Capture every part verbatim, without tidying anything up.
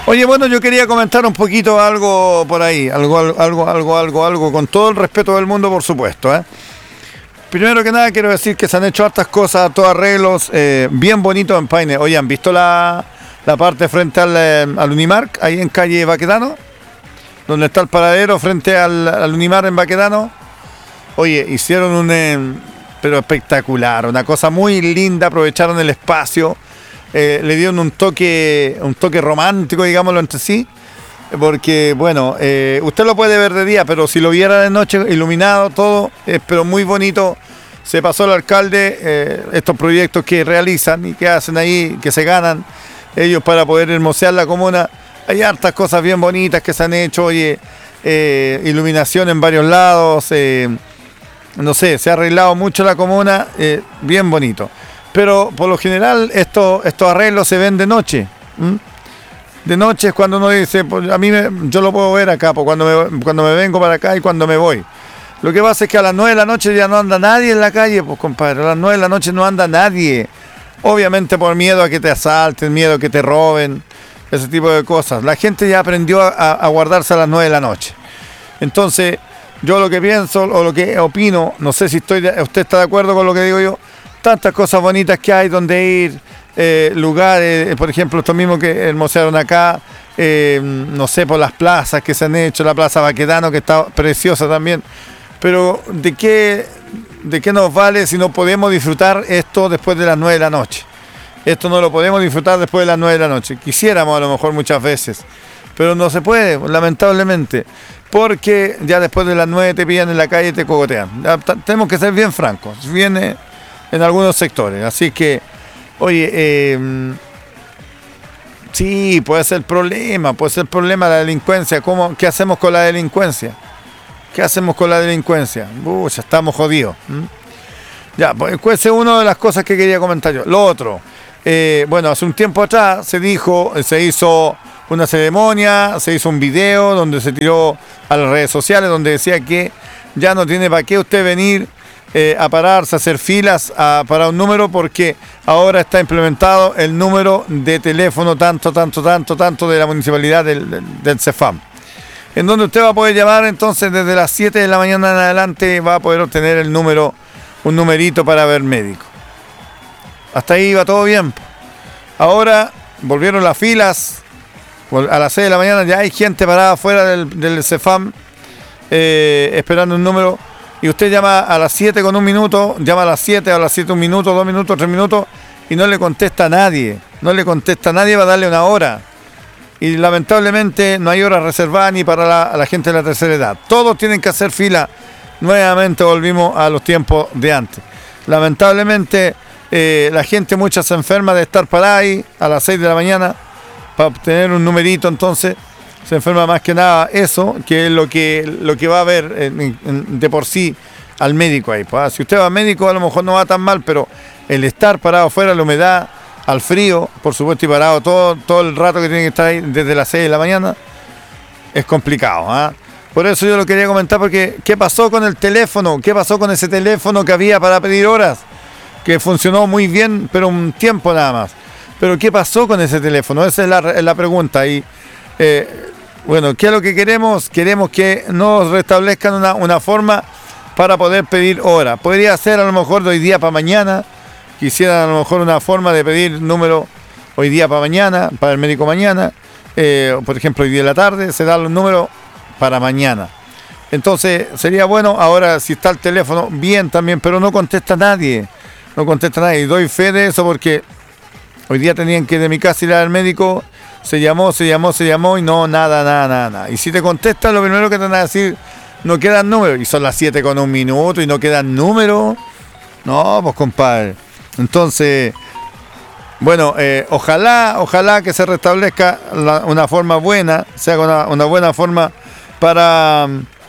Oye, bueno, yo quería comentar un poquito algo por ahí, algo, algo, algo, algo, algo, algo, con todo el respeto del mundo, por supuesto, ¿eh? Primero que nada quiero decir que se han hecho hartas cosas, todos arreglos, eh, bien bonitos en Paine. Oye, ¿han visto la, la parte frente al, eh, al Unimark, ahí en calle Baquedano? Donde está el paradero frente al, al Unimar en Baquedano. Oye, hicieron un... Eh, pero espectacular, una cosa muy linda, aprovecharon el espacio, eh, le dieron un toque, un toque romántico, digámoslo entre sí, porque, bueno, eh, usted lo puede ver de día, pero si lo viera de noche, iluminado todo, eh, pero muy bonito. Se pasó el alcalde, eh, estos proyectos que realizan y que hacen ahí, que se ganan ellos para poder hermosear la comuna. Hay hartas cosas bien bonitas que se han hecho, oye, eh, iluminación en varios lados, eh, no sé, se ha arreglado mucho la comuna, eh, bien bonito. Pero por lo general esto, estos arreglos se ven de noche. ¿m? De noche es cuando uno dice, pues, a mí me, yo lo puedo ver acá, pues, cuando, me, cuando me vengo para acá y cuando me voy. Lo que pasa es que a las nueve de la noche ya no anda nadie en la calle, pues compadre, a las nueve de la noche no anda nadie. Obviamente por miedo a que te asalten, miedo a que te roben, ese tipo de cosas. La gente ya aprendió a, a guardarse a las nueve de la noche. Entonces, yo lo que pienso o lo que opino, no sé si estoy de, usted está de acuerdo con lo que digo yo, tantas cosas bonitas que hay donde ir, eh, lugares, eh, por ejemplo, esto mismo que hermosearon acá, eh, no sé, por las plazas que se han hecho, la Plaza Baquedano que está preciosa también, pero ¿de qué, de qué nos vale si no podemos disfrutar esto después de las nueve de la noche? Esto no lo podemos disfrutar después de las nueve de la noche. Quisiéramos a lo mejor muchas veces, pero no se puede, lamentablemente, porque ya después de las nueve te pillan en la calle y te cogotean. Ya, t- tenemos que ser bien francos, viene en algunos sectores. Así que, oye, eh, sí, puede ser problema, puede ser problema la delincuencia. ¿Cómo, ¿Qué hacemos con la delincuencia? ¿Qué hacemos con la delincuencia? Uh, ya estamos jodidos. ¿Mm? Ya, pues esa es una de las cosas que quería comentar yo. Lo otro, eh, bueno, hace un tiempo atrás se dijo, se hizo una ceremonia, se hizo un video donde se tiró a las redes sociales, donde decía que ya no tiene para qué usted venir eh, a pararse, a hacer filas a, para un número, porque ahora está implementado el número de teléfono tanto, tanto, tanto, tanto de la municipalidad del, del, del CEFAM, en donde usted va a poder llamar. Entonces desde las siete de la mañana en adelante va a poder obtener el número, un numerito para ver médico. Hasta ahí va todo bien. Ahora volvieron las filas. A las seis de la mañana ya hay gente parada afuera del, del CEFAM eh, esperando un número, y usted llama a las siete con un minuto, llama a las siete, a las siete un minuto, dos minutos, tres minutos, y no le contesta a nadie, no le contesta a nadie, va a darle una hora, y lamentablemente no hay horas reservadas ni para la, a la gente de la tercera edad. Todos tienen que hacer fila. Nuevamente volvimos a los tiempos de antes. Lamentablemente eh, la gente mucha se enferma de estar parada ahí a las seis de la mañana para obtener un numerito. Entonces se enferma más que nada eso, que es lo que, lo que va a ver en, en, de por sí al médico ahí. Pues, si usted va al médico a lo mejor no va tan mal, pero el estar parado afuera, la humedad, al frío, por supuesto, y parado todo, todo el rato que tiene que estar ahí desde las seis de la mañana, es complicado. ¿eh? Por eso yo lo quería comentar, porque ¿qué pasó con el teléfono? ¿Qué pasó con ese teléfono que había para pedir horas? Que funcionó muy bien, pero un tiempo nada más. Pero ¿qué pasó con ese teléfono? Esa es la, es la pregunta. Y eh, bueno, ¿qué es lo que queremos? Queremos que nos restablezcan una, una forma para poder pedir horas. Podría ser a lo mejor de hoy día para mañana. Quisieran a lo mejor una forma de pedir número hoy día para mañana, para el médico mañana. Eh, por ejemplo, hoy día en la tarde se dan los números para mañana. Entonces sería bueno. Ahora, si está el teléfono, bien también, pero no contesta nadie. No contesta nadie. Y doy fe de eso porque hoy día tenían que de mi casa ir al médico. Se llamó, se llamó, se llamó y no, nada, nada, nada, nada. Y si te contestan, lo primero que te van a decir, no quedan números. Y son las siete con un minuto y no quedan números. No, pues compadre. Entonces, bueno, eh, ojalá, ojalá que se restablezca la, una forma buena, sea una, una buena forma para...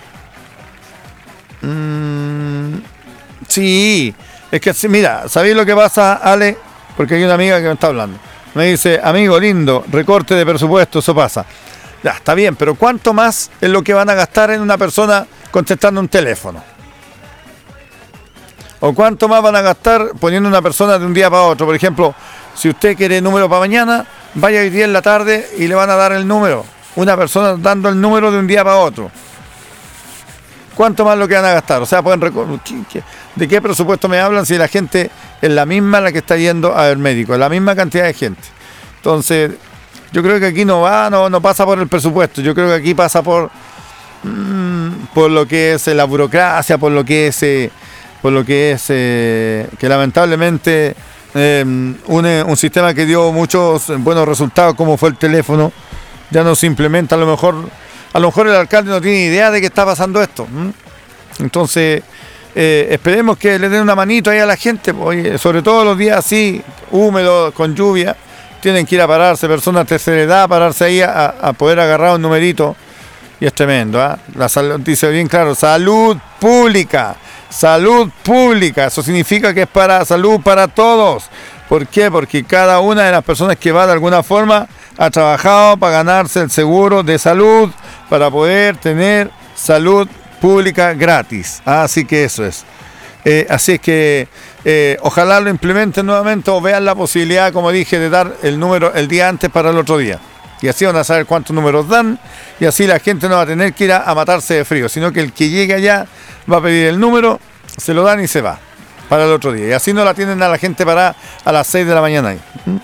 Mmm, sí, es que mira, ¿sabéis lo que pasa, Ale? Porque hay una amiga que me está hablando. Me dice, amigo lindo, recorte de presupuesto, eso pasa. Ya, está bien, pero ¿cuánto más es lo que van a gastar en una persona contestando un teléfono? ¿O cuánto más van a gastar poniendo una persona de un día para otro? Por ejemplo, Si usted quiere número para mañana, vaya hoy día en la tarde y le van a dar el número. Una persona dando el número de un día para otro. ¿Cuánto más lo que van a gastar? O sea, pueden recor- ¿de qué presupuesto me hablan si la gente es la misma la que está yendo a ver médico? Es la misma cantidad de gente. Entonces, yo creo que aquí no va, no, no pasa por el presupuesto. Yo creo que aquí pasa por mmm, por lo que es la burocracia, por lo que es eh, por lo que es eh, que lamentablemente eh, un, un sistema que dio muchos buenos resultados como fue el teléfono ya no se implementa. A lo mejor a lo mejor el alcalde no tiene idea de que está pasando esto. ¿Mm? Entonces eh, esperemos que le den una manito ahí a la gente, oye, sobre todo los días así húmedos con lluvia, tienen que ir a pararse personas de tercera edad, a pararse ahí a, a poder agarrar un numerito. Y es tremendo, ¿eh? La salud, dice bien claro, salud pública, salud pública, eso significa que es para salud para todos. ¿Por qué? Porque cada una de las personas que va de alguna forma ha trabajado para ganarse el seguro de salud, para poder tener salud pública gratis. Así que eso es. Eh, así es que eh, ojalá lo implementen nuevamente o vean la posibilidad, como dije, de dar el número el día antes para el otro día. Y así van a saber cuántos números dan y así la gente no va a tener que ir a, a matarse de frío, sino que el que llegue allá va a pedir el número, se lo dan y se va para el otro día. Y así no la tienen a la gente para a las seis de la mañana ahí. ¿Mm?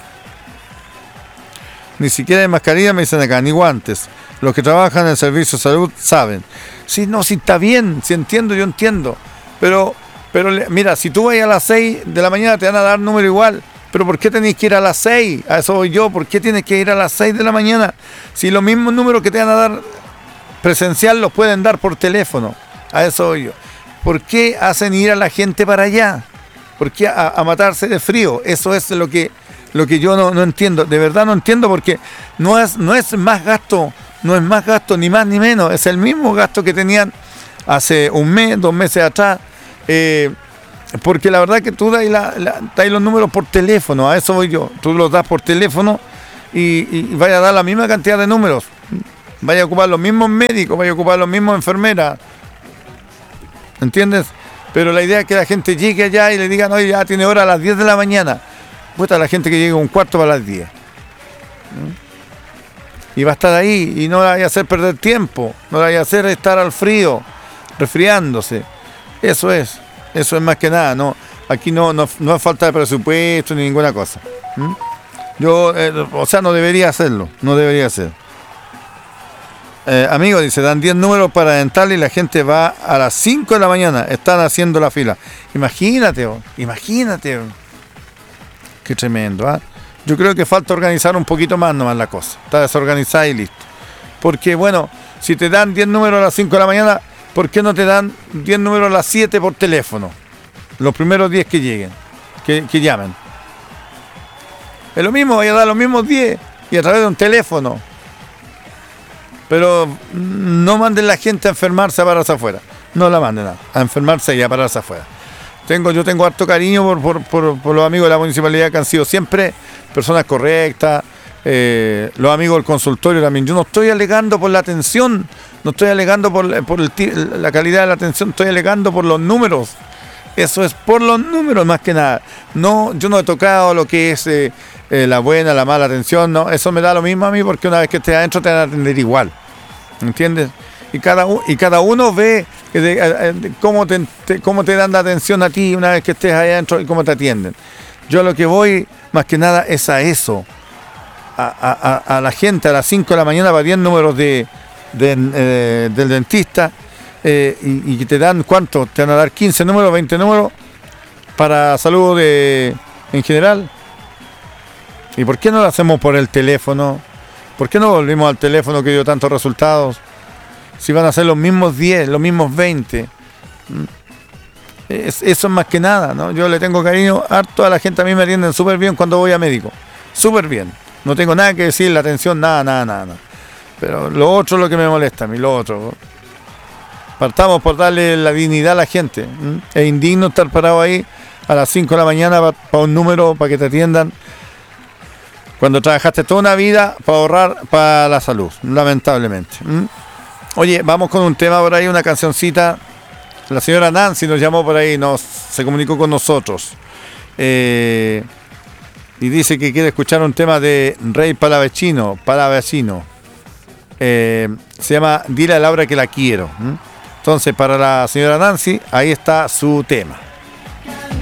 Ni siquiera hay mascarilla, me dicen acá, ni guantes. Los que trabajan en el servicio de salud saben. Sí, no, sí está bien, sí entiendo, yo entiendo. Pero, pero mira, si tú vas a las seis de la mañana te van a dar número igual. Pero ¿por qué tenéis que ir a las seis? A eso voy yo. ¿Por qué tienes que ir a las seis de la mañana? Si los mismos números que te van a dar presencial los pueden dar por teléfono. A eso voy yo. ¿Por qué hacen ir a la gente para allá? ¿Por qué a, a matarse de frío? Eso es lo que, lo que yo no, no entiendo. De verdad no entiendo, porque no es, no es más gasto, no es más gasto ni más ni menos. Es el mismo gasto que tenían hace un mes, dos meses atrás. Eh, Porque la verdad que tú das, la, la, das los números por teléfono, a eso voy yo. Tú los das por teléfono y, y vaya a dar la misma cantidad de números. Vaya a ocupar los mismos médicos, vaya a ocupar los mismos enfermeras. ¿Entiendes? Pero la idea es que la gente llegue allá y le digan, oye, ya tiene hora a las diez de la mañana. Puesta la gente que llegue un cuarto para las diez. Y va a estar ahí y no la vaya a hacer perder tiempo, no la vaya a hacer estar al frío, resfriándose. Eso es. Eso es más que nada, no, aquí no, no, no es falta de presupuesto ni ninguna cosa. ¿Mm? Yo, eh, o sea, no debería hacerlo, no debería hacer. Eh, amigo, dice, dan diez números para dental y la gente va a las cinco de la mañana, están haciendo la fila. Imagínate, oh, imagínate. Oh. Qué tremendo, ¿ah? ¿eh? Yo creo que falta organizar un poquito más nomás la cosa. Está desorganizada y listo. Porque, bueno, si te dan diez números a las cinco de la mañana, ¿por qué no te dan diez números a las siete por teléfono? Los primeros diez que lleguen, que, que llamen. Es lo mismo, vaya a dar los mismos diez y a través de un teléfono. Pero no manden la gente a enfermarse a pararse afuera. No la manden a, a enfermarse y a pararse afuera. Tengo, yo tengo harto cariño por, por, por, por los amigos de la municipalidad que han sido siempre personas correctas. Eh, los amigos del consultorio también. Yo no estoy alegando por la atención, no estoy alegando por, por el, la calidad de la atención, estoy alegando por los números. Eso es por los números más que nada. No, yo no he tocado lo que es eh, eh, la buena, la mala atención, no, eso me da lo mismo a mí, porque una vez que estés adentro te van a atender igual, ¿entiendes? Y cada, y cada uno ve de, de, de cómo, te, te, cómo te dan la atención a ti una vez que estés ahí adentro y cómo te atienden. Yo a lo que voy más que nada es a eso. A, a, a la gente a las cinco de la mañana para diez números de, de, eh, del dentista eh, y, y te dan, ¿cuánto? Te van a dar quince números, veinte números para salud de, en general. ¿Y por qué no lo hacemos por el teléfono? ¿Por qué no volvimos al teléfono que dio tantos resultados? Si van a ser los mismos diez, los mismos veinte. Es, eso es más que nada, ¿no? Yo le tengo cariño harto a la gente, a mí me atienden súper bien cuando voy a médico. Súper bien. No tengo nada que decir, la atención, nada, nada, nada, nada. Pero lo otro es lo que me molesta a mí, lo otro. Partamos por darle la dignidad a la gente. ¿Mm? Es indigno estar parado ahí a las cinco de la mañana para pa un número, para que te atiendan. Cuando trabajaste toda una vida para ahorrar para la salud, lamentablemente. ¿Mm? Oye, vamos con un tema por ahí, una cancioncita. La señora Nancy nos llamó por ahí, nos, se comunicó con nosotros. Eh... y dice que quiere escuchar un tema de Rey Palavecino, Palavecino. Eh, se llama Dile a Laura que la quiero. ¿Mm? Entonces, para la señora Nancy, ahí está su tema.